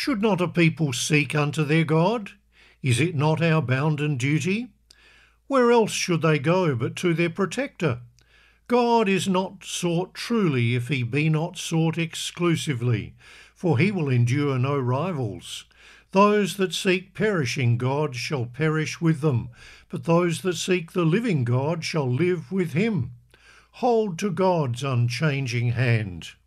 Should not a people seek unto their God? Is it not our bounden duty? Where else should they go but to their protector? God is not sought truly if he be not sought exclusively, for he will endure no rivals. Those that seek perishing God shall perish with them, but those that seek the living God shall live with him. Hold to God's unchanging hand.